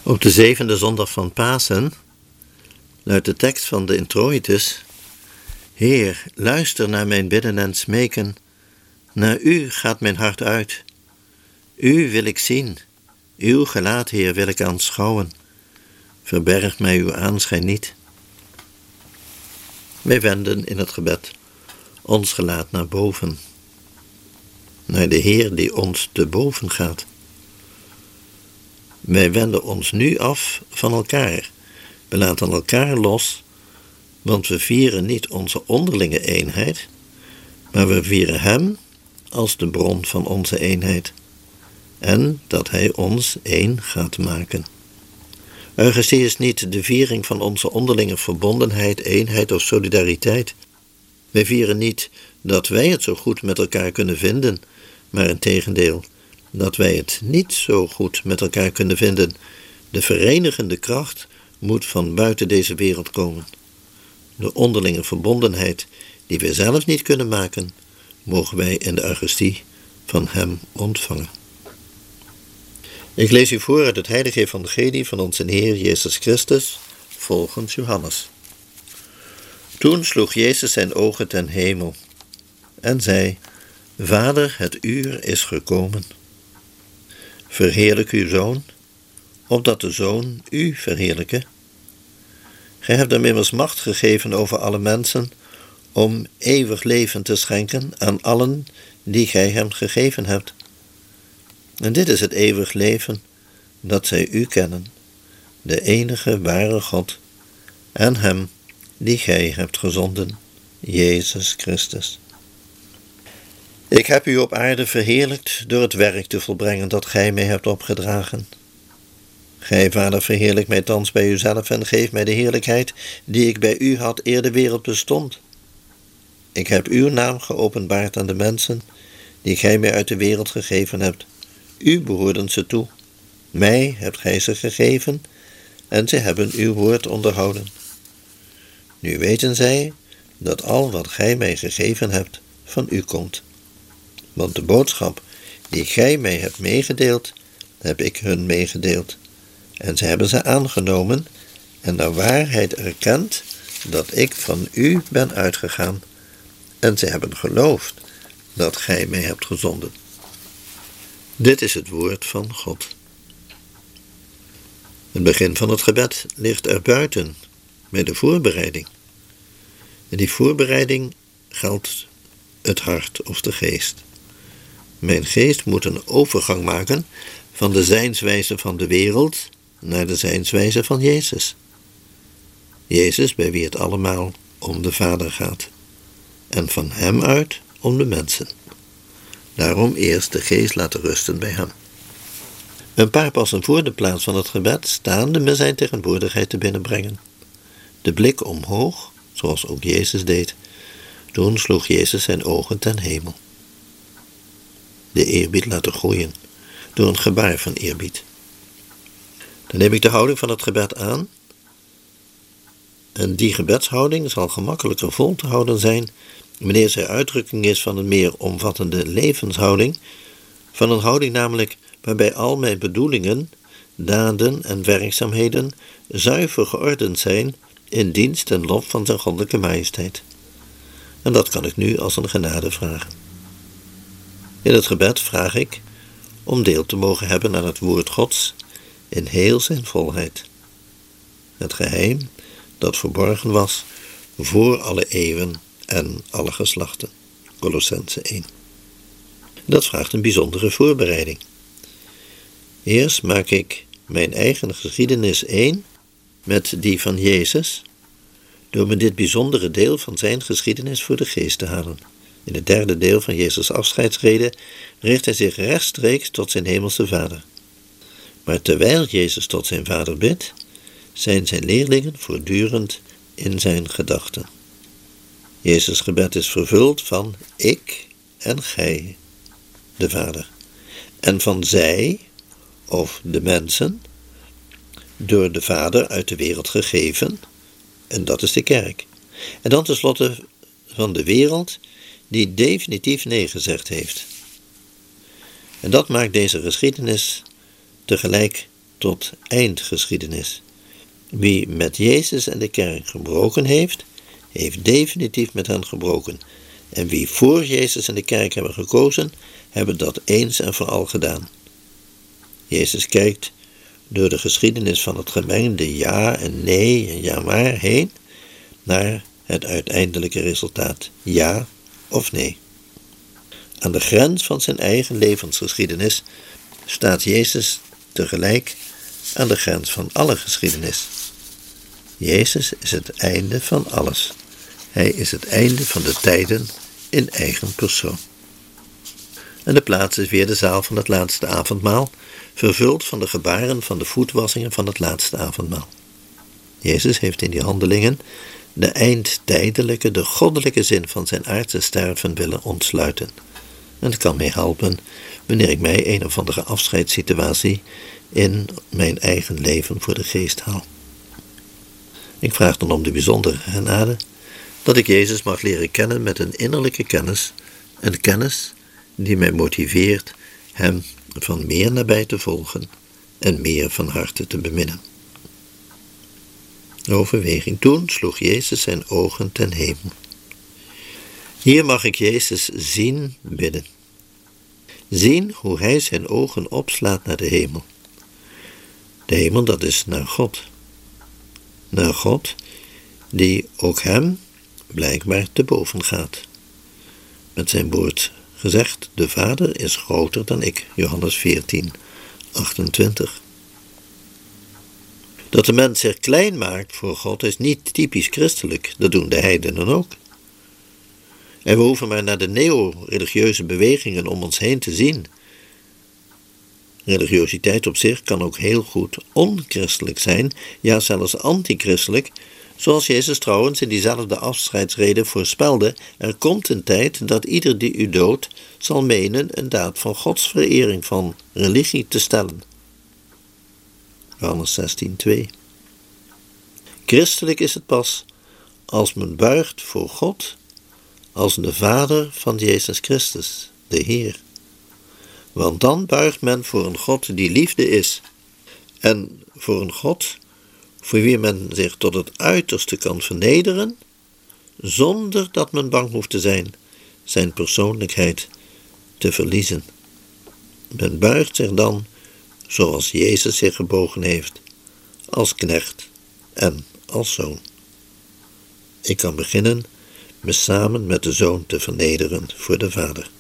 Op de 7e zondag van Pasen luidt de tekst van de introitus: Heer, luister naar mijn bidden en smeken. Naar u gaat mijn hart uit. U wil ik zien. Uw gelaat, Heer, wil ik aanschouwen. Verberg mij uw aanschijn niet. Wij wenden in het gebed ons gelaat naar boven. Naar de Heer die ons te boven gaat. Wij wenden ons nu af van elkaar. We laten elkaar los, want we vieren niet onze onderlinge eenheid, maar we vieren Hem als de bron van onze eenheid. En dat Hij ons één gaat maken. Eucharistie is niet de viering van onze onderlinge verbondenheid, eenheid of solidariteit. Wij vieren niet dat wij het zo goed met elkaar kunnen vinden, maar integendeel, dat wij het niet zo goed met elkaar kunnen vinden. De verenigende kracht moet van buiten deze wereld komen. De onderlinge verbondenheid die wij zelf niet kunnen maken, mogen wij in de Eucharistie van Hem ontvangen. Ik lees u voor uit het heilige evangelie van onze Heer Jezus Christus, volgens Johannes. Toen sloeg Jezus zijn ogen ten hemel en zei: Vader, het uur is gekomen. Verheerlijk uw Zoon, opdat de Zoon u verheerlijke. Gij hebt hem immers macht gegeven over alle mensen, om eeuwig leven te schenken aan allen die gij hem gegeven hebt. En dit is het eeuwig leven, dat zij u kennen, de enige ware God, en hem die gij hebt gezonden, Jezus Christus. Ik heb u op aarde verheerlijkt door het werk te volbrengen dat gij mij hebt opgedragen. Gij, Vader, verheerlijk mij thans bij uzelf en geef mij de heerlijkheid die ik bij u had eer de wereld bestond. Ik heb uw naam geopenbaard aan de mensen die gij mij uit de wereld gegeven hebt. U behoorden ze toe. Mij hebt gij ze gegeven en ze hebben uw woord onderhouden. Nu weten zij dat al wat gij mij gegeven hebt van u komt. Want de boodschap die gij mij hebt meegedeeld, heb ik hun meegedeeld. En ze hebben ze aangenomen en naar waarheid erkend dat ik van u ben uitgegaan. En ze hebben geloofd dat gij mij hebt gezonden. Dit is het woord van God. Het begin van het gebed ligt erbuiten, bij de voorbereiding. En die voorbereiding geldt het hart of de geest. Mijn geest moet een overgang maken van de zijnswijze van de wereld naar de zijnswijze van Jezus. Jezus, bij wie het allemaal om de Vader gaat. En van Hem uit om de mensen. Daarom eerst de geest laten rusten bij Hem. Een paar passen voor de plaats van het gebed, staande met zijn tegenwoordigheid te binnenbrengen. De blik omhoog, zoals ook Jezus deed. Toen sloeg Jezus zijn ogen ten hemel. De eerbied laten groeien, door een gebaar van eerbied. Dan neem ik de houding van het gebed aan. En die gebedshouding zal gemakkelijker vol te houden zijn wanneer zij uitdrukking is van een meer omvattende levenshouding, van een houding namelijk waarbij al mijn bedoelingen, daden en werkzaamheden zuiver geordend zijn in dienst en lof van zijn goddelijke majesteit. En dat kan ik nu als een genade vragen. In het gebed vraag ik om deel te mogen hebben aan het woord Gods in heel zijn volheid. Het geheim dat verborgen was voor alle eeuwen en alle geslachten. Kolossenzen 1. Dat vraagt een bijzondere voorbereiding. Eerst maak ik mijn eigen geschiedenis één met die van Jezus, door me dit bijzondere deel van zijn geschiedenis voor de geest te halen. In het derde deel van Jezus' afscheidsrede richt hij zich rechtstreeks tot zijn hemelse Vader. Maar terwijl Jezus tot zijn Vader bidt, zijn zijn leerlingen voortdurend in zijn gedachten. Jezus' gebed is vervuld van ik en gij, de Vader, en van zij, of de mensen, door de Vader uit de wereld gegeven, en dat is de kerk. En dan tenslotte van de wereld, die definitief nee gezegd heeft. En dat maakt deze geschiedenis tegelijk tot eindgeschiedenis. Wie met Jezus en de kerk gebroken heeft, heeft definitief met hen gebroken. En wie voor Jezus en de kerk hebben gekozen, hebben dat eens en voor al gedaan. Jezus kijkt door de geschiedenis van het gemengde ja en nee en ja maar heen naar het uiteindelijke resultaat, ja of nee. Aan de grens van zijn eigen levensgeschiedenis staat Jezus tegelijk aan de grens van alle geschiedenis. Jezus is het einde van alles. Hij is het einde van de tijden in eigen persoon. En de plaats is weer de zaal van het laatste avondmaal, vervuld van de gebaren van de voetwassingen van het laatste avondmaal. Jezus heeft in die handelingen de eindtijdelijke, de goddelijke zin van zijn aardse sterven willen ontsluiten. En het kan mij helpen wanneer ik mij een of andere afscheidssituatie in mijn eigen leven voor de geest haal. Ik vraag dan om de bijzondere genade dat ik Jezus mag leren kennen met een innerlijke kennis, een kennis die mij motiveert hem van meer nabij te volgen en meer van harte te beminnen. Overweging. Toen sloeg Jezus zijn ogen ten hemel. Hier mag ik Jezus zien bidden. Zien hoe hij zijn ogen opslaat naar de hemel. De hemel, dat is naar God. Naar God, die ook hem blijkbaar te boven gaat. Met zijn woord gezegd, de Vader is groter dan ik. Johannes 14, 28. Dat de mens zich klein maakt voor God is niet typisch christelijk. Dat doen de heidenen ook. En we hoeven maar naar de neo-religieuze bewegingen om ons heen te zien. Religiositeit op zich kan ook heel goed onchristelijk zijn, ja zelfs antichristelijk, zoals Jezus trouwens in diezelfde afscheidsrede voorspelde: er komt een tijd dat ieder die u doodt zal menen een daad van godsverering, van religie te stellen. Johannes 16:2. Christelijk is het pas als men buigt voor God als de Vader van Jezus Christus, de Heer. Want dan buigt men voor een God die liefde is en voor een God voor wie men zich tot het uiterste kan vernederen, zonder dat men bang hoeft te zijn persoonlijkheid te verliezen. Men buigt zich dan, zoals Jezus zich gebogen heeft, als knecht en als zoon. Ik kan beginnen me samen met de Zoon te vernederen voor de Vader.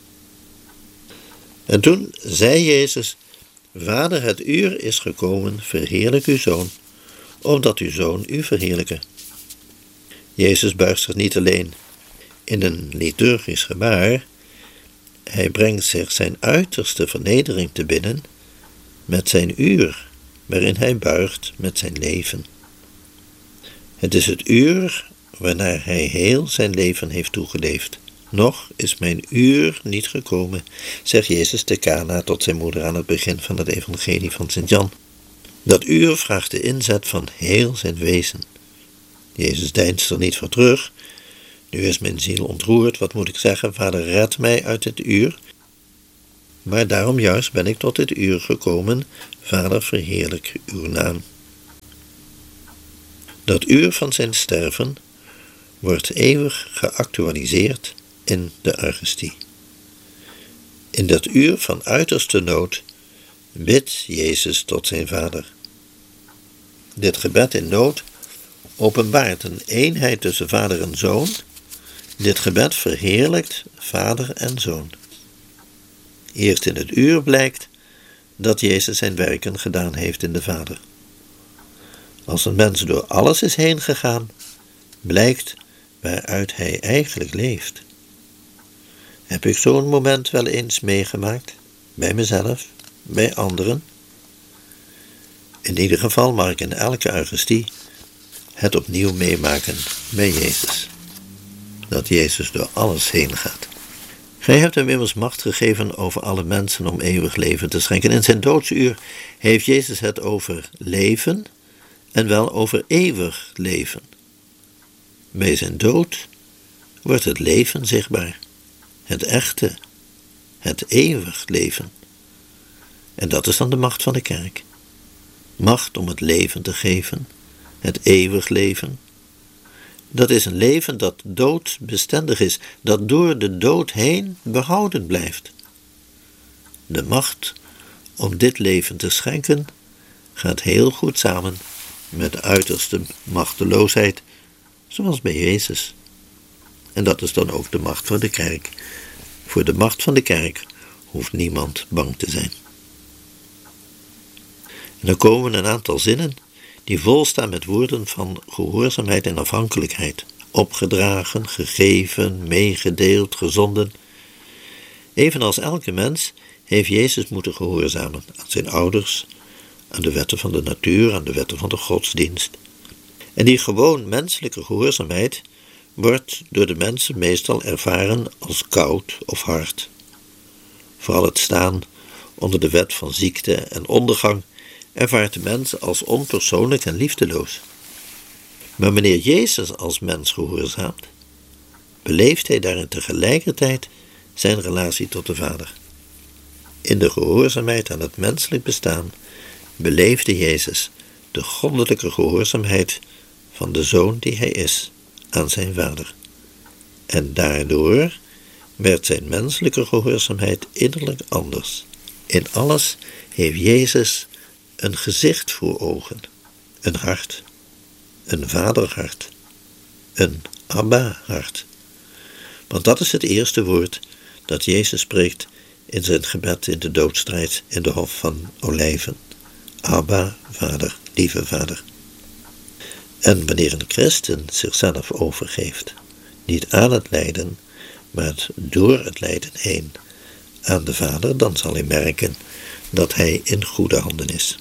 En toen zei Jezus: Vader, het uur is gekomen, verheerlijk uw Zoon, opdat uw Zoon u verheerlijke. Jezus buigt zich niet alleen in een liturgisch gebaar, hij brengt zich zijn uiterste vernedering te binnen met zijn uur, waarin hij buigt met zijn leven. Het is het uur waarnaar hij heel zijn leven heeft toegeleefd. Nog is mijn uur niet gekomen, zegt Jezus te Kana tot zijn moeder aan het begin van het evangelie van Sint-Jan. Dat uur vraagt de inzet van heel zijn wezen. Jezus deinst er niet voor terug. Nu is mijn ziel ontroerd, wat moet ik zeggen? Vader, red mij uit dit uur. Maar daarom juist ben ik tot dit uur gekomen. Vader, verheerlijk uw naam. Dat uur van zijn sterven wordt eeuwig geactualiseerd in de Eucharistie. In dat uur van uiterste nood bidt Jezus tot zijn Vader. Dit gebed in nood openbaart een eenheid tussen Vader en Zoon. Dit gebed verheerlijkt Vader en Zoon. Eerst in het uur blijkt dat Jezus zijn werken gedaan heeft in de Vader. Als een mens door alles is heen gegaan, blijkt waaruit hij eigenlijk leeft. Heb ik zo'n moment wel eens meegemaakt? Bij mezelf, bij anderen? In ieder geval mag ik in elke Eucharistie het opnieuw meemaken bij Jezus. Dat Jezus door alles heen gaat. Gij hebt hem immers macht gegeven over alle mensen om eeuwig leven te schenken. In zijn doodsuur heeft Jezus het over leven en wel over eeuwig leven. Bij zijn dood wordt het leven zichtbaar. Het echte, het eeuwig leven. En dat is dan de macht van de kerk. Macht om het leven te geven, het eeuwig leven. Dat is een leven dat doodbestendig is, dat door de dood heen behouden blijft. De macht om dit leven te schenken gaat heel goed samen met de uiterste machteloosheid, zoals bij Jezus. En dat is dan ook de macht van de kerk. Voor de macht van de kerk hoeft niemand bang te zijn. En dan komen een aantal zinnen die vol staan met woorden van gehoorzaamheid en afhankelijkheid. Opgedragen, gegeven, meegedeeld, gezonden. Evenals elke mens heeft Jezus moeten gehoorzamen aan zijn ouders, aan de wetten van de natuur, aan de wetten van de godsdienst. En die gewoon menselijke gehoorzaamheid wordt door de mensen meestal ervaren als koud of hard. Vooral het staan onder de wet van ziekte en ondergang ervaart de mens als onpersoonlijk en liefdeloos. Maar wanneer Jezus als mens gehoorzaamt, beleeft hij daarin tegelijkertijd zijn relatie tot de Vader. In de gehoorzaamheid aan het menselijk bestaan beleefde Jezus de goddelijke gehoorzaamheid van de Zoon die hij is aan zijn Vader. En daardoor werd zijn menselijke gehoorzaamheid innerlijk anders. In alles heeft Jezus een gezicht voor ogen, een hart, een vaderhart, een Abba-hart. Want dat is het eerste woord dat Jezus spreekt in zijn gebed in de doodstrijd in de Hof van Olijven. Abba, Vader, lieve Vader. En wanneer een christen zichzelf overgeeft, niet aan het lijden, maar door het lijden heen aan de Vader, dan zal hij merken dat hij in goede handen is.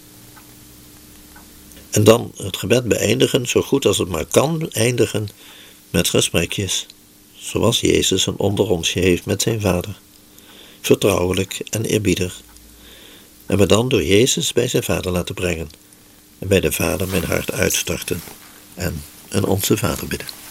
En dan het gebed beëindigen, zo goed als het maar kan eindigen, met gesprekjes, zoals Jezus een onderonsje heeft met zijn Vader. Vertrouwelijk en eerbiedig. En me dan door Jezus bij zijn Vader laten brengen. En bij de Vader mijn hart uitstorten en een Onze Vader bidden.